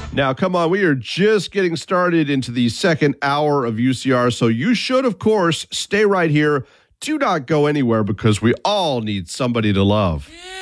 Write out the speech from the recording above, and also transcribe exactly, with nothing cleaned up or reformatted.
Now, come on, we are just getting started into the second hour of U C R, so you should, of course, stay right here. Do not go anywhere because we all need somebody to love.